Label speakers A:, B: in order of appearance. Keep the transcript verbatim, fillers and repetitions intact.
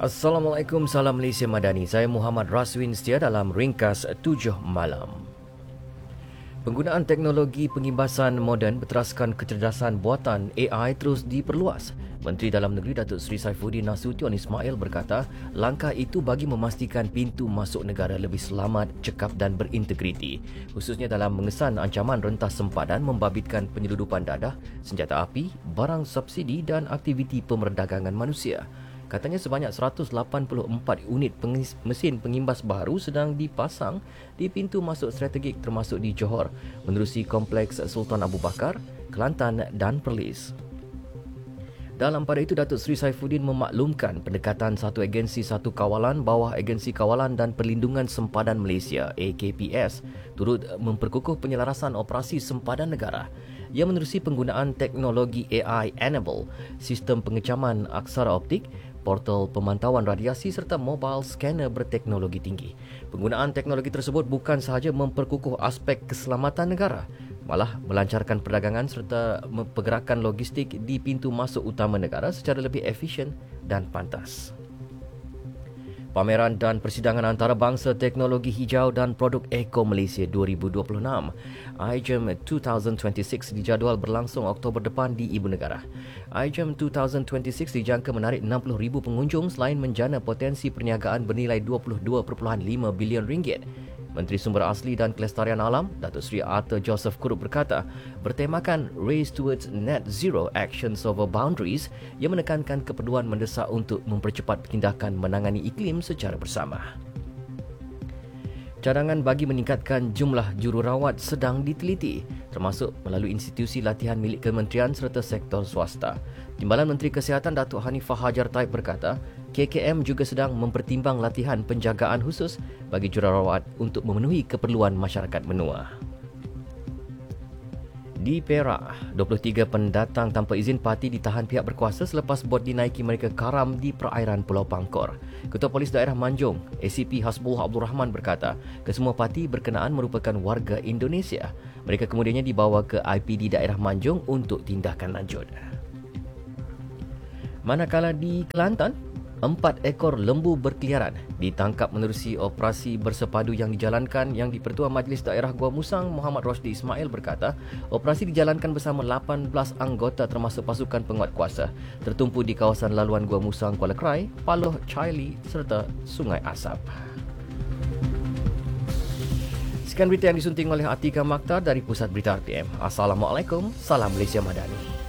A: Assalamualaikum, salam Malaysia Madani. Saya Muhammad Raswin setia dalam ringkas tujuh malam. Penggunaan teknologi pengimbasan moden berteraskan kecerdasan buatan A I terus diperluas. Menteri Dalam Negeri Datuk Seri Saifuddin Nasution Ismail berkata, langkah itu bagi memastikan pintu masuk negara lebih selamat, cekap dan berintegriti, khususnya dalam mengesan ancaman rentas sempadan membabitkan penyeludupan dadah, senjata api, barang subsidi dan aktiviti pemerdagangan manusia. Katanya sebanyak seratus lapan puluh empat unit pengis, mesin pengimbas baru sedang dipasang di pintu masuk strategik termasuk di Johor, menerusi Kompleks Sultan Abu Bakar, Kelantan dan Perlis. Dalam pada itu, Datuk Seri Saifuddin memaklumkan pendekatan satu agensi satu kawalan bawah Agensi Kawalan dan Perlindungan Sempadan Malaysia A K P S turut memperkukuh penyelarasan operasi sempadan negara. Ia menerusi penggunaan teknologi A I Enable, sistem pengecaman aksara optik, portal pemantauan radiasi serta mobile scanner berteknologi tinggi. Penggunaan teknologi tersebut bukan sahaja memperkukuh aspek keselamatan negara, malah melancarkan perdagangan serta pergerakan logistik di pintu masuk utama negara secara lebih efisien dan pantas. Pameran dan Persidangan Antarabangsa Teknologi Hijau dan Produk Eko Malaysia dua ribu dua puluh enam I G E M dua ribu dua puluh enam dijadual berlangsung Oktober depan di Ibu Negara. I G E M dua ribu dua puluh enam dijangka menarik enam puluh ribu pengunjung selain menjana potensi perniagaan bernilai dua puluh dua perpuluhan lima bilion ringgit. Menteri Sumber Asli dan Kelestarian Alam, Datuk Seri Arthur Joseph Kurup berkata, bertemakan Race Towards Net Zero Actions Over Boundaries, ia menekankan keperluan mendesak untuk mempercepat tindakan menangani iklim secara bersama. Cadangan bagi meningkatkan jumlah jururawat sedang diteliti, termasuk melalui institusi latihan milik kementerian serta sektor swasta. Timbalan Menteri Kesihatan Datuk Hanifah Hajar Taib berkata, K K M juga sedang mempertimbang latihan penjagaan khusus bagi jururawat untuk memenuhi keperluan masyarakat menua. Di Perak, dua puluh tiga pendatang tanpa izin parti ditahan pihak berkuasa selepas bot dinaiki mereka karam di perairan Pulau Pangkor. Ketua Polis Daerah Manjung, A C P Hasbullah Abdul Rahman berkata, kesemua parti berkenaan merupakan warga Indonesia. Mereka kemudiannya dibawa ke I P D Daerah Manjung untuk tindakan lanjut. Manakala di Kelantan, empat ekor lembu berkeliaran ditangkap menerusi operasi bersepadu yang dijalankan yang di-Pertua Majlis Daerah Gua Musang Muhammad Rosdi Ismail berkata, operasi dijalankan bersama lapan belas anggota termasuk pasukan penguat kuasa tertumpu di kawasan laluan Gua Musang, Kuala Krai, Paloh, Chaili serta Sungai Asap. Sekian berita yang disunting oleh Atika Maktar dari Pusat Berita R T M. Assalamualaikum, salam Malaysia Madani.